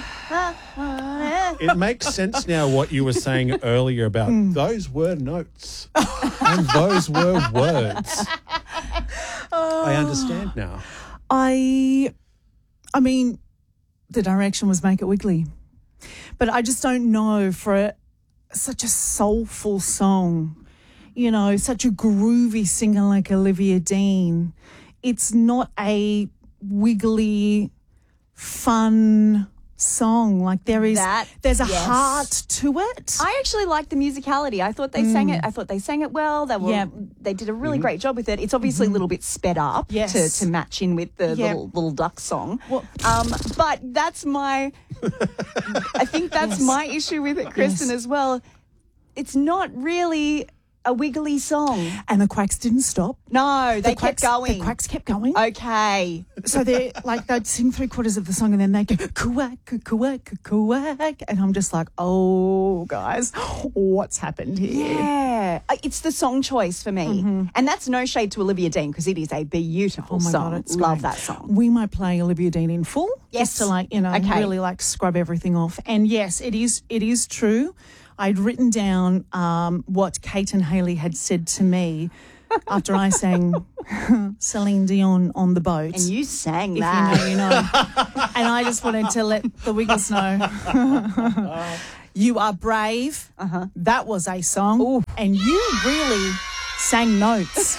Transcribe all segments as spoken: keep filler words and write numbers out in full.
It makes sense now what you were saying earlier about mm. those were notes and those were words. Oh. I understand now. I, I mean, the direction was Make It Wiggly. But I just don't know for a, such a soulful song, you know, such a groovy singer like Olivia Dean. It's not a wiggly, fun song. Like there is, that, there's a yes. heart to it. I actually liked the musicality. I thought they mm. sang it. I thought they sang it well. They were, yep. they did a really mm-hmm. great job with it. It's obviously mm-hmm. a little bit sped up yes. to, to match in with the yep. little little duck song. Well, um, but that's my, I think that's yes. my issue with it, Kristen, yes. as well. It's not really a wiggly song. And the Quacks didn't stop. No, they the kept quacks, going. The Quacks kept going. Okay. So they're like, they'd sing three quarters of the song and then they'd go, quack, quack, quack. And I'm just like, oh, guys, what's happened here? Yeah. It's the song choice for me. Mm-hmm. And that's no shade to Olivia Dean because it is a beautiful oh my song. God, it's Love great. that song. We might play Olivia Dean in full. Yes. Just to like, you know, okay. really like scrub everything off. And yes, it is, it is true. I'd written down um, what Kate and Hayley had said to me after I sang Celine Dion on the boat. And you sang if that. If you know, you know. And I just wanted to let the Wiggles know. You are brave. Uh-huh. That was a song. Ooh. And you really sang notes.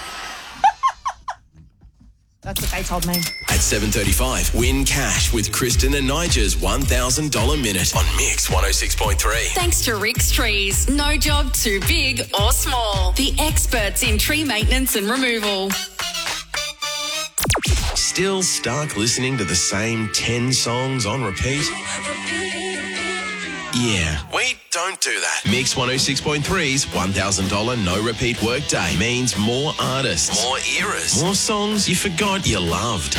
That's what they told me. At seven thirty-five, win cash with Kristen and Nigel's one thousand dollars minute on Mix one oh six point three. Thanks to Rick's Trees. No job too big or small. The experts in tree maintenance and removal. Still stuck listening to the same ten songs on repeat? Yeah, we don't do that. Mix one oh six point three's one thousand dollars no repeat workday means more artists, more eras, more songs you forgot you loved.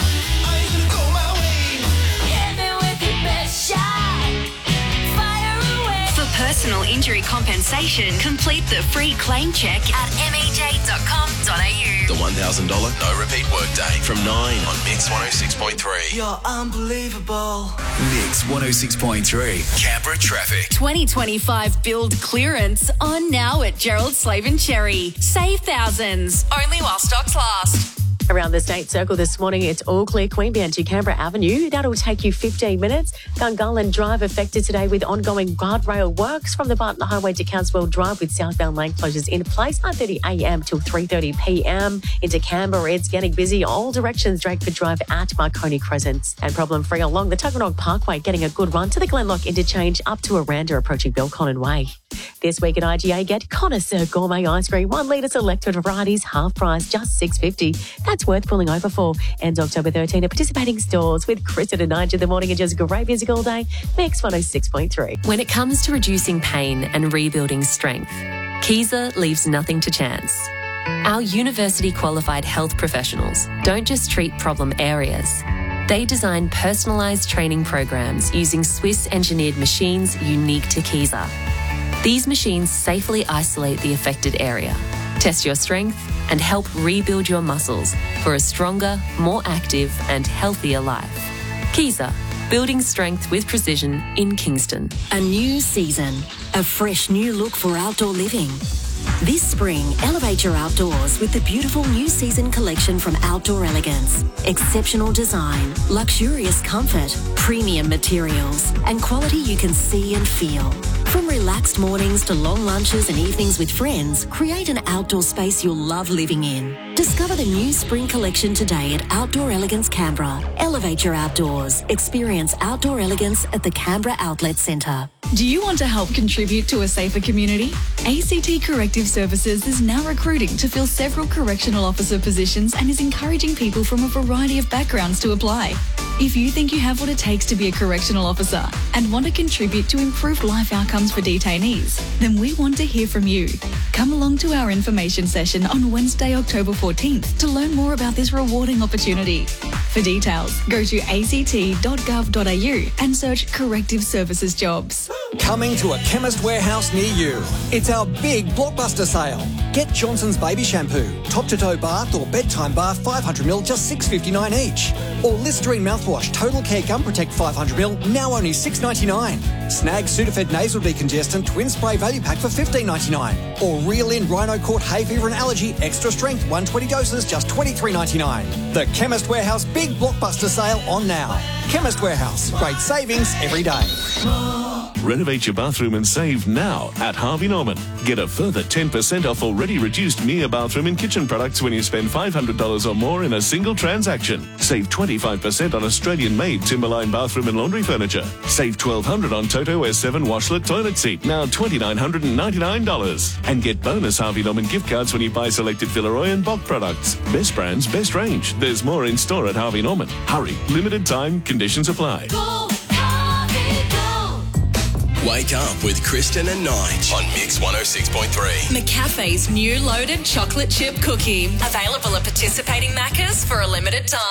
For personal injury compensation, complete the free claim check at m e j dot com dot a u. The one thousand dollars no repeat workday from nine on Mix one oh six point three. You're unbelievable. Mix one oh six point three. Canberra traffic. twenty twenty-five build clearance on now at Gerald Slave and Cherry. Save thousands, only while stocks last. Around the State Circle this morning, it's all clear Queanbeyan to Canberra Avenue. That'll take you fifteen minutes. Gungahlin Drive affected today with ongoing guardrail works from the Barton Highway to Caswell Drive with southbound lane closures in place, nine thirty a m till three thirty p m. Into Canberra, it's getting busy all directions, Drakeford Drive at Marconi Crescent. And problem-free along the Tuggeranong Parkway, getting a good run to the Glenlock interchange up to Aranda approaching Belconnen Way. This week at I G A, get Connoisseur Gourmet Ice Cream, one litre selected varieties, half price, just six fifty. That's worth pulling over for. Ends October thirteenth at participating stores with Kristen and Nigel in the morning and just great music all day. Mix one oh six point three. When it comes to reducing pain and rebuilding strength, Kaiser leaves nothing to chance. Our university-qualified health professionals don't just treat problem areas. They design personalised training programs using Swiss-engineered machines unique to Kaiser. These machines safely isolate the affected area, test your strength, and help rebuild your muscles for a stronger, more active and healthier life. Kaiser, building strength with precision in Kingston. A new season, a fresh new look for outdoor living. This spring, elevate your outdoors with the beautiful new season collection from Outdoor Elegance. Exceptional design, luxurious comfort, premium materials, and quality you can see and feel. From relaxed mornings to long lunches and evenings with friends, create an outdoor space you'll love living in. Discover the new spring collection today at Outdoor Elegance Canberra. Elevate your outdoors. Experience outdoor elegance at the Canberra Outlet Centre. Do you want to help contribute to a safer community? A C T Corrective Services is now recruiting to fill several correctional officer positions and is encouraging people from a variety of backgrounds to apply. If you think you have what it takes to be a correctional officer and want to contribute to improved life outcomes for detainees, then we want to hear from you. Come along to our information session on Wednesday, October fourteenth to learn more about this rewarding opportunity. For details, go to a c t dot gov dot a u and search Corrective Services Jobs. Coming to a Chemist Warehouse near you. It's our big blockbuster sale. Get Johnson's Baby Shampoo, top-to-toe bath or bedtime bath five hundred milliliters, just six dollars fifty-nine each. Or Listerine mouthwash, Total Care Gum Protect five hundred milliliters, now only six dollars ninety-nine. Snag Sudafed Nasal Decongestant Twin Spray Value Pack for fifteen dollars ninety-nine. Or Reel In Rhino Court Hay Fever and Allergy Extra Strength one hundred twenty doses, just twenty-three dollars ninety-nine. The Chemist Warehouse Big Blockbuster Sale on now. Chemist Warehouse, great savings every day. Renovate your bathroom and save now at Harvey Norman. Get a further ten percent off already reduced Mia bathroom and kitchen products when you spend five hundred dollars or more in a single transaction. Save twenty-five percent on Australian-made Timberline bathroom and laundry furniture. Save twelve hundred dollars on Toto S seven washlet toilet seat, now two thousand nine hundred ninety-nine dollars. And get bonus Harvey Norman gift cards when you buy selected Villeroy and Bock products. Best brands, best range. There's more in store at Harvey Norman. Hurry, limited time, conditions apply. Go, Harvey, go. Wake up with Kristen and Nige on Mix one oh six point three. McCafe's new loaded chocolate chip cookie. Available at participating Maccas for a limited time.